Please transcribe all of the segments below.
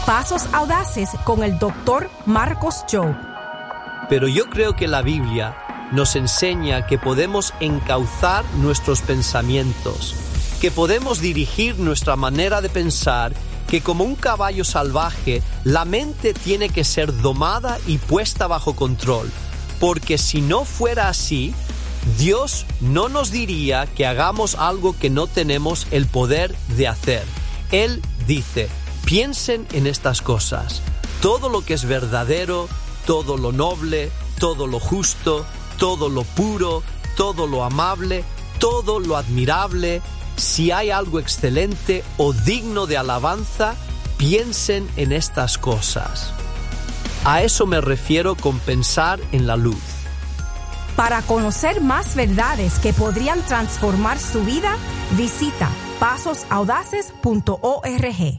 Pasos Audaces con el Dr. Marcos Jobe. Pero yo creo que la Biblia nos enseña que podemos encauzar nuestros pensamientos, que podemos dirigir nuestra manera de pensar, que como un caballo salvaje, la mente tiene que ser domada y puesta bajo control, porque si no fuera así, Dios no nos diría que hagamos algo que no tenemos el poder de hacer. Él dice: piensen en estas cosas, todo lo que es verdadero, todo lo noble, todo lo justo, todo lo puro, todo lo amable, todo lo admirable, si hay algo excelente o digno de alabanza, piensen en estas cosas. A eso me refiero con pensar en la luz. Para conocer más verdades que podrían transformar su vida, visita pasosaudaces.org.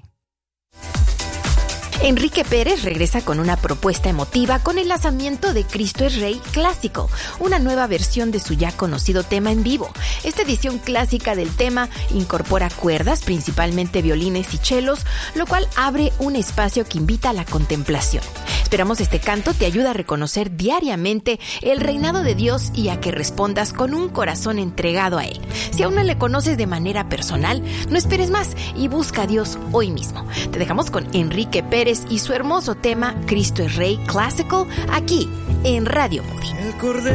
Enrique Pérez regresa con una propuesta emotiva con el lanzamiento de Cristo es Rey Clásico, una nueva versión de su ya conocido tema en vivo. Esta edición clásica del tema incorpora cuerdas, principalmente violines y chelos, lo cual abre un espacio que invita a la contemplación. Esperamos este canto te ayude a reconocer diariamente el reinado de Dios y a que respondas con un corazón entregado a Él. Si aún no le conoces de manera personal, no esperes más y busca a Dios hoy mismo. Te dejamos con Enrique Pérez y su hermoso tema Cristo es Rey Clásico aquí en Radio Moody.